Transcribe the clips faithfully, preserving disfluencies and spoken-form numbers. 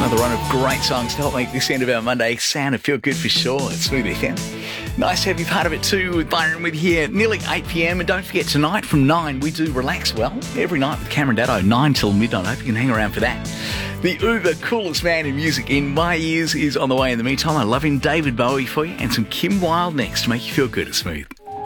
Another run of great songs to help make this end of our Monday sound and feel good for sure. It's Smooth F M. Nice to have you part of it too with Byron with you here nearly eight p.m. And don't forget tonight from nine we do Relax Well every night with Cameron Daddo, nine till midnight. I hope you can hang around for that. The uber coolest man in music in my ears is on the way. In the meantime, I love him David Bowie for you and some Kim Wilde next to make you feel good at Smooth.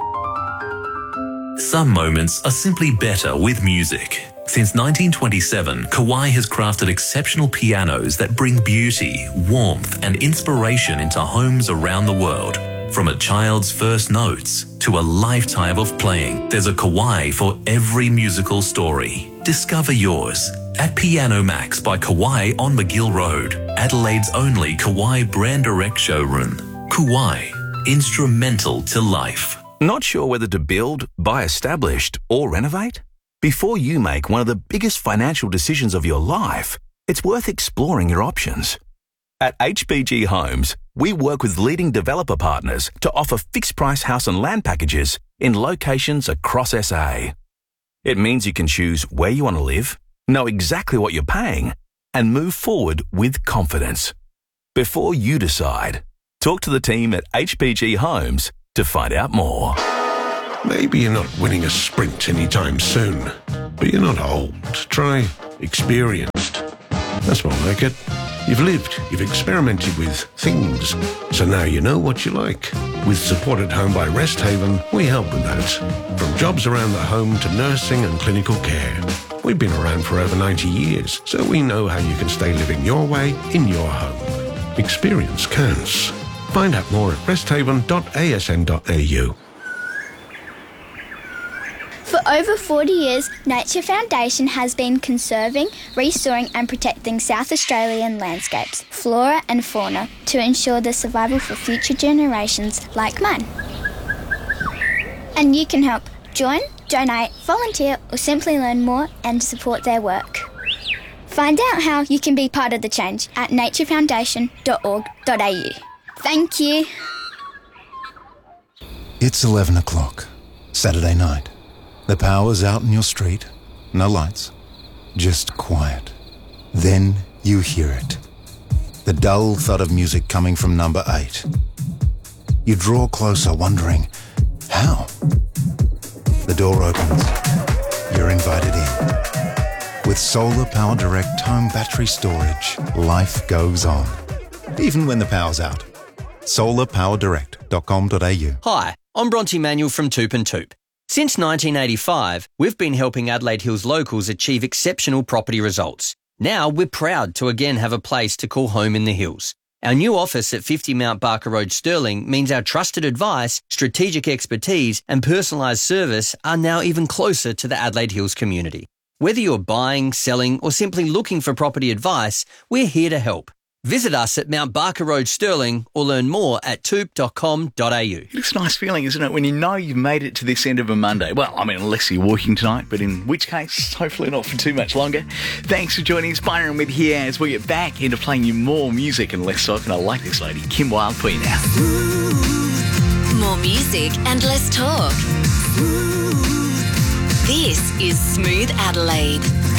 Some moments are simply better with music. Since nineteen twenty-seven, Kawai has crafted exceptional pianos that bring beauty, warmth and inspiration into homes around the world. From a child's first notes to a lifetime of playing, there's a Kawai for every musical story. Discover yours at Piano Max by Kawai on McGill Road, Adelaide's only Kawai brand direct showroom. Kawai, instrumental to life. Not sure whether to build, buy established or renovate? Before you make one of the biggest financial decisions of your life, it's worth exploring your options. At H B G Homes, we work with leading developer partners to offer fixed-price house and land packages in locations across S A. It means you can choose where you want to live, know exactly what you're paying, and move forward with confidence. Before you decide, talk to the team at H B G Homes to find out more. Maybe you're not winning a sprint anytime soon, but you're not old. Try experienced. That's more like it. You've lived, you've experimented with things, so now you know what you like. With Support at Home by Rest Haven, we help with that. From jobs around the home to nursing and clinical care. We've been around for over ninety years, so we know how you can stay living your way in your home. Experience counts. Find out more at resthaven dot a s n dot a u. For over forty years, Nature Foundation has been conserving, restoring and protecting South Australian landscapes, flora and fauna to ensure their survival for future generations like mine. And you can help. Join, donate, volunteer or simply learn more and support their work. Find out how you can be part of the change at nature foundation dot org dot a u. Thank you. It's eleven o'clock, Saturday night. The power's out in your street, no lights, just quiet. Then you hear it. The dull thud of music coming from number eight. You draw closer, wondering, how? The door opens. You're invited in. With Solar Power Direct home battery storage, life goes on. Even when the power's out. solar power direct dot com dot a u. Hi, I'm Bronte Manuel from Toop and Toop. Since nineteen eighty-five, we've been helping Adelaide Hills locals achieve exceptional property results. Now we're proud to again have a place to call home in the hills. Our new office at fifty Mount Barker Road, Stirling, means our trusted advice, strategic expertise and personalised service are now even closer to the Adelaide Hills community. Whether you're buying, selling or simply looking for property advice, we're here to help. Visit us at Mount Barker Road, Stirling, or learn more at toop dot com dot a u. It's a nice feeling, isn't it, when you know you've made it to this end of a Monday? Well, I mean, unless you're working tonight, but in which case, hopefully not for too much longer. Thanks for joining us, Byron with here as we get back into playing you more music and less talk. And I like this lady, Kim Wilde, for you now. More music and less talk. This is Smooth Adelaide.